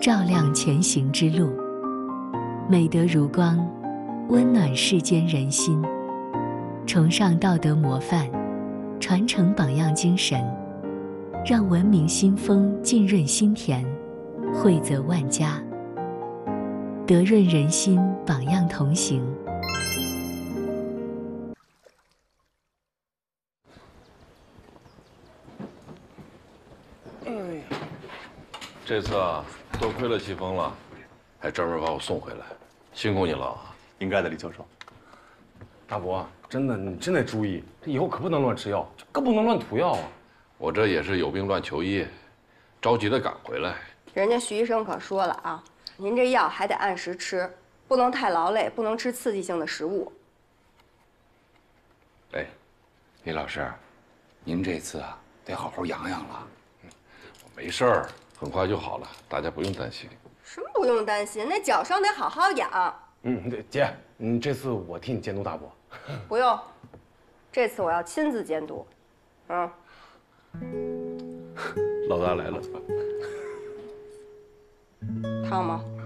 照亮前行之路。美德如光，温暖世间人心，崇尚道德模范，传承榜样精神，让文明新风浸润心田，惠泽万家。德润人心，榜样同行。 这次啊，多亏了季风了，还专门把我送回来，辛苦你了啊！ 应该的，李教授。 大伯，真的，你真得注意，这以后可不能乱吃药，就更不能乱涂药啊！ 我这也是有病乱求医，着急的赶回来。 人家徐医生可说了啊，您这药还得按时吃，不能太劳累，不能吃刺激性的食物。 哎，李老师，您这次啊得好好养养了。 我没事儿，很快就好了，大家不用担心。 什么不用担心？那脚伤得好好养。 对，姐，这次我替你监督大伯。 不用，这次我要亲自监督。 老大来了， 烫吗？